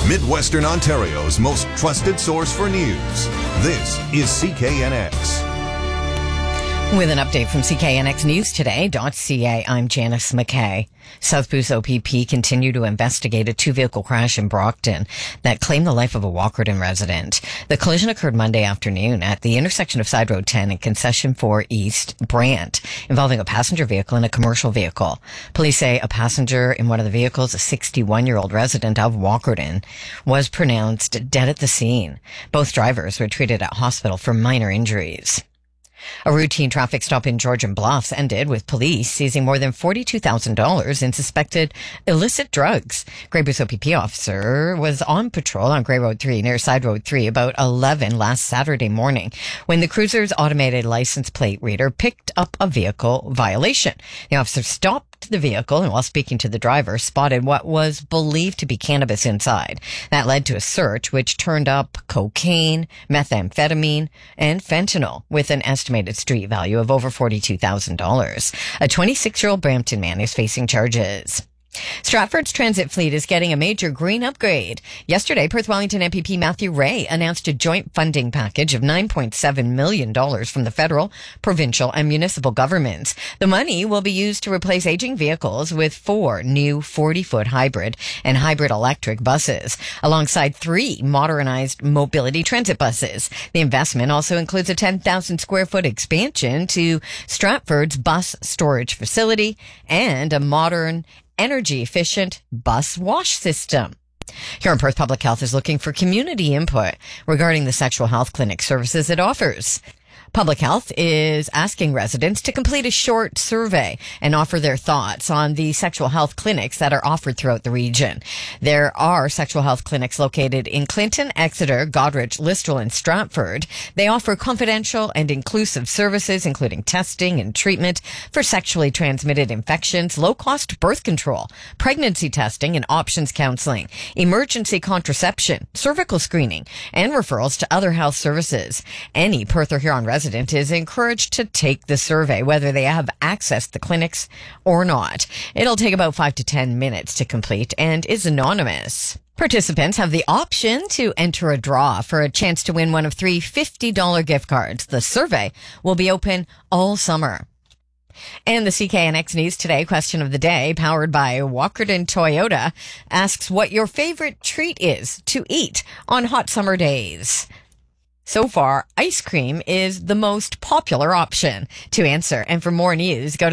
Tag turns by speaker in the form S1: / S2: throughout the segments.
S1: Midwestern Ontario's most trusted source for news. This is CKNX.
S2: With an update from CKNXNewsToday.ca, I'm Janice McKay. South Booth OPP continue to investigate a two-vehicle crash in Brockton that claimed the life of a Walkerton resident. The collision occurred Monday afternoon at the intersection of Side Road 10 and Concession 4 East, Brant, involving a passenger vehicle and a commercial vehicle. Police say a passenger in one of the vehicles, a 61-year-old resident of Walkerton, was pronounced dead at the scene. Both drivers were treated at hospital for minor injuries. A routine traffic stop in Georgian Bluffs ended with police seizing more than $42,000 in suspected illicit drugs. Grey Booth OPP officer was on patrol on Grey Road 3 near Side Road 3 about 11 last Saturday morning when the cruiser's automated license plate reader picked up a vehicle violation. The officer stopped the vehicle and while speaking to the driver spotted what was believed to be cannabis inside. That led to a search which turned up cocaine, methamphetamine, and fentanyl with an estimated street value of over $42,000. A 26-year-old Brampton man is facing charges. Stratford's transit fleet is getting a major green upgrade. Yesterday, Perth Wellington MPP Matthew Ray announced a joint funding package of $9.7 million from the federal, provincial, and municipal governments. The money will be used to replace aging vehicles with 4 new 40-foot hybrid and hybrid electric buses, alongside 3 modernized mobility transit buses. The investment also includes a 10,000 square foot expansion to Stratford's bus storage facility and a modern energy-efficient bus wash system. Here in Perth, Public Health is looking for community input regarding the sexual health clinic services it offers. Public Health is asking residents to complete a short survey and offer their thoughts on the sexual health clinics that are offered throughout the region. There are sexual health clinics located in Clinton, Exeter, Goderich, Listowel, and Stratford. They offer confidential and inclusive services, including testing and treatment for sexually transmitted infections, low-cost birth control, pregnancy testing and options counseling, emergency contraception, cervical screening, and referrals to other health services. Any Perth or Huron resident is encouraged to take the survey, whether they have access to the clinics or not. It'll take about 5 to 10 minutes to complete and is anonymous. Participants have the option to enter a draw for a chance to win one of 3 $50 gift cards. The survey will be open all summer. And the CKNX News Today question of the day, powered by Walkerton Toyota, asks what your favorite treat is to eat on hot summer days. So far, ice cream is the most popular option to answer. And for more news, go to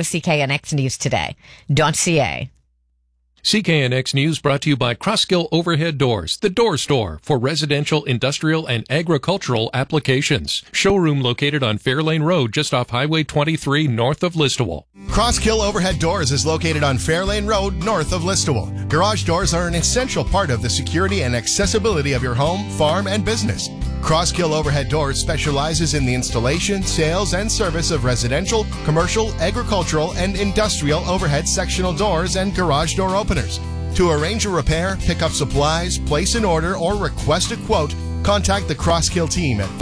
S2: CKNXNewsToday.ca.
S3: CKNX News brought to you by Crosskill Overhead Doors, the door store for residential, industrial, and agricultural applications. Showroom located on Fairlane Road, just off Highway 23, north of Listowel.
S4: Crosskill Overhead Doors is located on Fairlane Road, north of Listowel. Garage doors are an essential part of the security and accessibility of your home, farm, and business. Crosskill Overhead Doors specializes in the installation, sales, and service of residential, commercial, agricultural, and industrial overhead sectional doors and garage door openers. To arrange a repair, pick up supplies, place an order, or request a quote, contact the Crosskill team at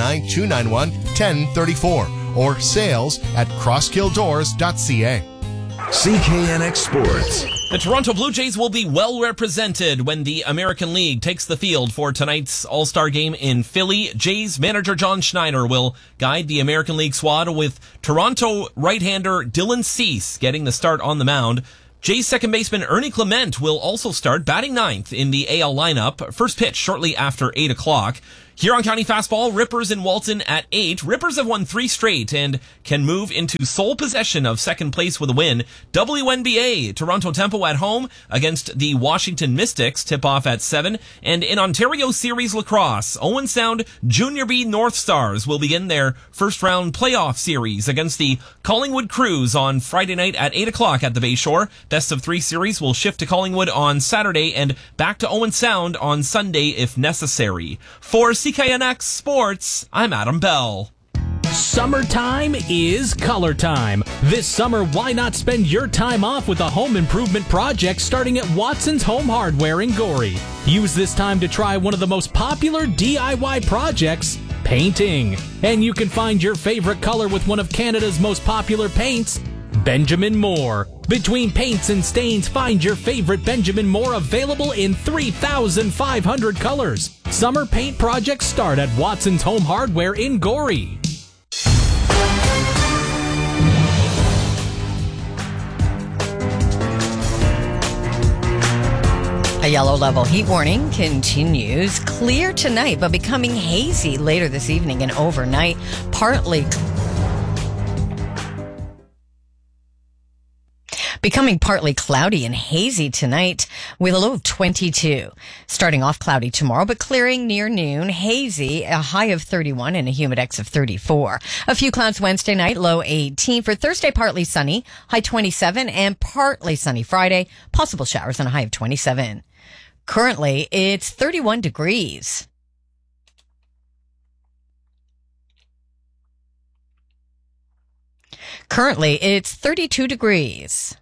S4: 519-291-1034 or sales@crosskilldoors.ca.
S1: CKNX Sports.
S5: The Toronto Blue Jays will be well represented when the American League takes the field for tonight's All-Star game in Philly. Jays manager John Schneider will guide the American League squad with Toronto right-hander Dylan Cease getting the start on the mound. Jays second baseman Ernie Clement will also start batting ninth in the AL lineup. First pitch shortly after 8 o'clock. Huron County fastball, Rippers in Walton at 8. Rippers have won 3 straight and can move into sole possession of second place with a win. WNBA, Toronto Tempo at home against the Washington Mystics, tip-off at 7. And in Ontario Series Lacrosse, Owen Sound Junior B North Stars will begin their first-round playoff series against the Collingwood Crews on Friday night at 8 o'clock at the Bayshore. Best-of-3 series will shift to Collingwood on Saturday and back to Owen Sound on Sunday if necessary. For CKNX Sports, I'm Adam Bell.
S6: Summertime is color time. This summer, why not spend your time off with a home improvement project starting at Watson's Home Hardware in Gorey? Use this time to try one of the most popular DIY projects, painting. And you can find your favorite color with one of Canada's most popular paints, Benjamin Moore. Between paints and stains, find your favorite Benjamin Moore available in 3,500 colors. Summer paint projects start at Watson's Home Hardware in Gorey.
S2: A yellow level heat warning continues. Clear tonight, but becoming hazy later this evening and overnight. Becoming partly cloudy and hazy tonight with a low of 22. Starting off cloudy tomorrow, but clearing near noon. Hazy, a high of 31 and a humidex of 34. A few clouds Wednesday night, low 18. For Thursday, partly sunny, high 27, and partly sunny Friday. Possible showers and a high of 27. Currently, it's 31 degrees. Currently, it's 32 degrees.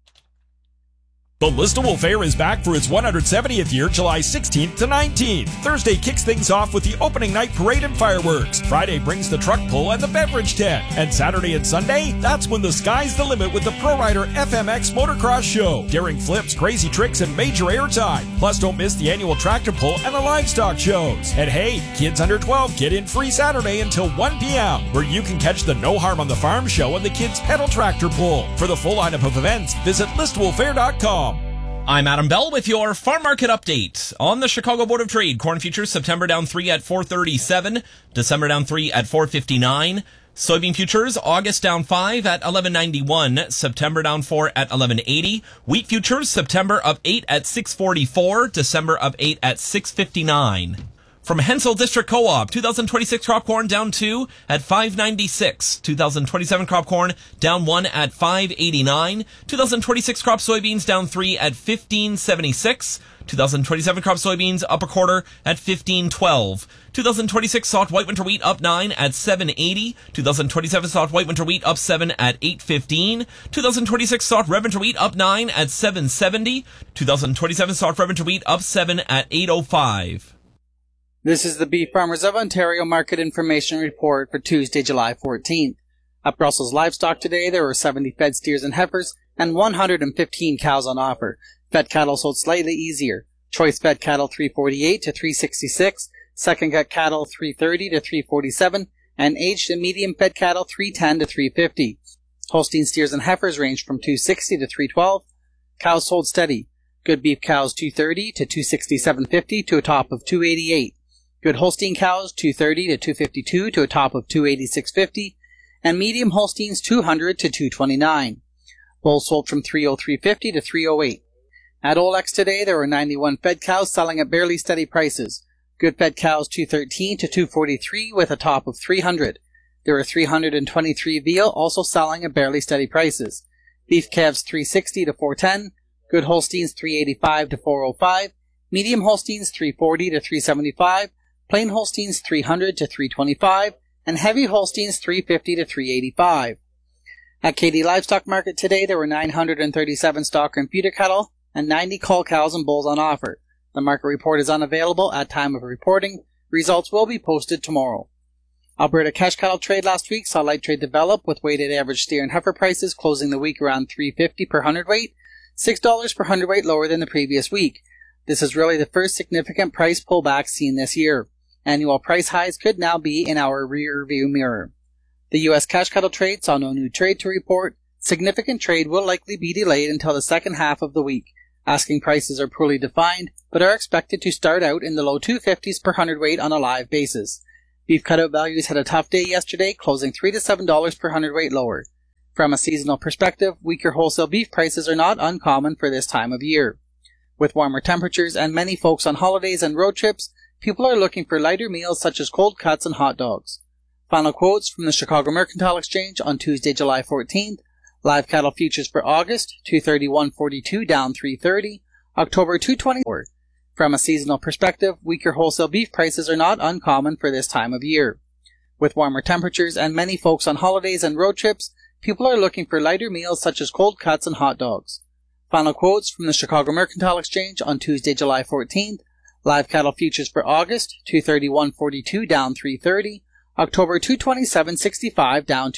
S7: The Listowel Fair is back for its 170th year, July 16th to 19th. Thursday kicks things off with the opening night parade and fireworks. Friday brings the truck pull and the beverage tent. And Saturday and Sunday, that's when the sky's the limit with the Pro Rider FMX Motocross Show. Daring flips, crazy tricks, and major airtime. Plus, don't miss the annual tractor pull and the livestock shows. And hey, kids under 12 get in free Saturday until 1 p.m., where you can catch the No Harm on the Farm show and the kids' pedal tractor pull. For the full lineup of events, visit listowelfair.com.
S5: I'm Adam Bell with your farm market update. On the Chicago Board of Trade, corn futures September down 3 at 437, December down 3 at 459. Soybean futures August down 5 at 1191, September down 4 at 1180. Wheat futures September up 8 at 644, December up 8 at 659. From Hensel District Co-op, 2026 crop corn down 2 at 596. 2027 crop corn down 1 at 589. 2026 crop soybeans down 3 at 1576. 2027 crop soybeans up a quarter at 1512. 2026 soft white winter wheat up 9 at 780. 2027 soft white winter wheat up 7 at 815. 2026 soft red winter wheat up 9 at 770. 2027 soft red winter wheat up 7 at 805.
S8: This is the Beef Farmers of Ontario Market Information Report for Tuesday, July 14th. At Brussels Livestock today, there were 70 fed steers and heifers and 115 cows on offer. Fed cattle sold slightly easier. Choice fed cattle 348 to 366, second cut cattle 330 to 347, and aged and medium fed cattle 310 to 350. Holstein steers and heifers ranged from 260 to 312. Cows sold steady. Good beef cows 230 to 267.50 to a top of 288. Good Holstein cows, 230 to 252 to a top of 286.50, and medium Holsteins 200 to 229. Bulls sold from 303.50 to 308. At Olex today, there were 91 fed cows selling at barely steady prices. Good fed cows 213 to 243 with a top of 300. There were 323 veal also selling at barely steady prices. Beef calves 360 to 410. Good Holsteins 385 to 405. Medium Holsteins 340 to 375. Plain Holsteins 300 to 325, and heavy Holsteins 350 to 385. At Katy Livestock Market today, there were 937 stock and feeder cattle and 90 cull cows and bulls on offer. The market report is unavailable at time of reporting. Results will be posted tomorrow. Alberta cash cattle trade last week saw light trade develop with weighted average steer and heifer prices closing the week around $3.50 per hundredweight, $6 per hundredweight lower than the previous week. This is really the first significant price pullback seen this year. Annual price highs could now be in our rear view mirror. The U.S. cash cattle trade saw no new trade to report. Significant trade will likely be delayed until the second half of the week. Asking prices are poorly defined, but are expected to start out in the low 250s per hundredweight on a live basis. Beef cutout values had a tough day yesterday, closing $3 to $7 per hundredweight lower. From a seasonal perspective, weaker wholesale beef prices are not uncommon for this time of year. With warmer temperatures and many folks on holidays and road trips, people are looking for lighter meals such as cold cuts and hot dogs. Final quotes from the Chicago Mercantile Exchange on Tuesday, July 14th. Live cattle futures for August, 231.42 down 3.30. October 224. From a seasonal perspective, weaker wholesale beef prices are not uncommon for this time of year. With warmer temperatures and many folks on holidays and road trips, people are looking for lighter meals such as cold cuts and hot dogs. Final quotes from the Chicago Mercantile Exchange on Tuesday, July 14th. Live cattle futures for August, 231.42 down 3.30. October 227.65 down